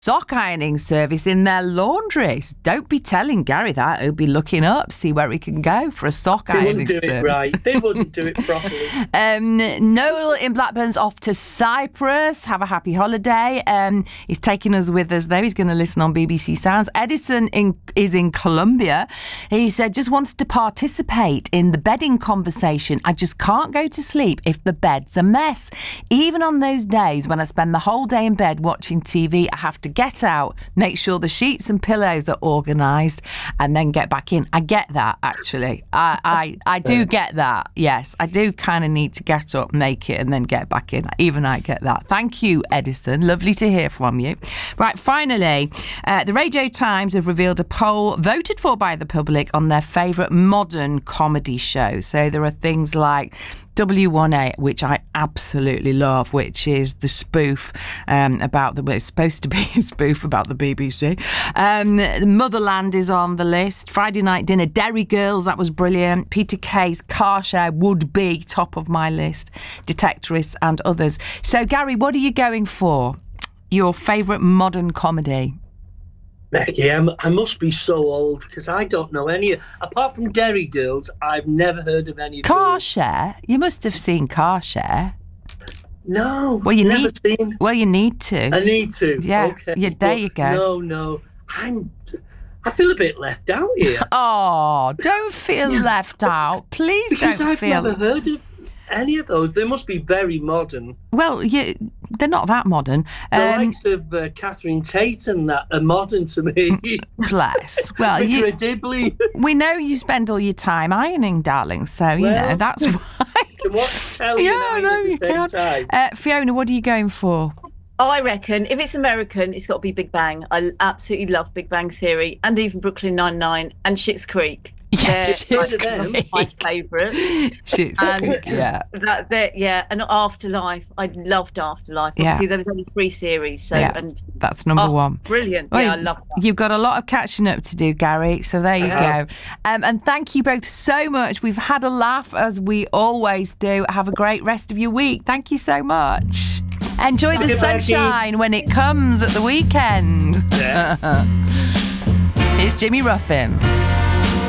sock ironing service in their laundry. Don't be telling Gary that. He'll be looking up, see where he can go for a sock ironing service. They wouldn't do it right. They wouldn't do it properly. Noel in Blackburn's off to Cyprus. Have a happy holiday. He's taking us with us, though. He's going to listen on BBC Sounds. Edison is in Colombia. He said, just wants to participate in the bedding conversation. I just can't go to sleep if the bed's a mess. Even on those days when I spend the whole day in bed watching TV, I have to get out, make sure the sheets and pillows are organised, and then get back in. I get that, actually. I do get that. Yes, I do kind of need to get up, make it, and then get back in. Even I get that. Thank you, Edison. Lovely to hear from you. Right, finally, the Radio Times have revealed a poll voted for by the public on their favourite modern comedy show. So there are things like W1A, which I absolutely love, which is the spoof it's supposed to be a spoof about the BBC. Motherland is on the list. Friday Night Dinner, Derry Girls, that was brilliant. Peter Kay's Car Share would be top of my list. Detectorists and others. So, Gary, what are you going for? Your favourite modern comedy? Becky, I must be so old because I don't know any. Apart from Derry Girls, I've never heard of any. Car Share? You must have seen Car Share. No, well, you never need. Seen. Well, you need to. I need to. Yeah. Okay. Yeah. There you go. No. I feel a bit left out here. Oh, don't feel left out. Please because don't feel. I've never heard of any of those. They must be very modern. Well, they're not that modern. The likes of Catherine Tate and that are modern to me. Bless. Well, Vicar Dibley. We know you spend all your time ironing, darling. So you know that's why. Can watch telly and iron at the same time. Fiona, what are you going for? I reckon if it's American, it's got to be Big Bang. I absolutely love Big Bang Theory and even Brooklyn Nine-Nine and Schitt's Creek. Yeah, Schitt's Creek. My favourite. Schitt's Creek, yeah. And Afterlife. I loved Afterlife. Obviously, there was only 3 series. So, that's number one. Brilliant. Well, I love that. You've got a lot of catching up to do, Gary. So there you go. And thank you both so much. We've had a laugh, as we always do. Have a great rest of your week. Thank you so much. Enjoy the sunshine when it comes at the weekend. Yeah. Here's Jimmy Ruffin.